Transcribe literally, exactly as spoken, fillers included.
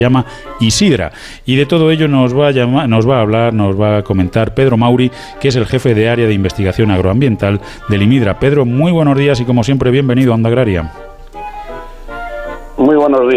llama Isidra, y de todo ello nos va a llamar, nos va a hablar, nos va a comentar Pedro Mauri, que es el jefe de área de investigación agroambiental del IMIDRA. Pedro, muy buenos días y como siempre bienvenido a Onda Agraria. Muy buenos días.